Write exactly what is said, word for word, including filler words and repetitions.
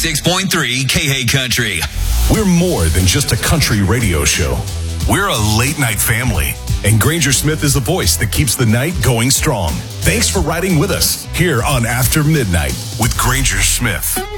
ninety-six point three K A Country. We're more than just a country radio show. We're a late night family. And Granger Smith is the voice that keeps the night going strong. Thanks for riding with us here on After Midnight with Granger Smith.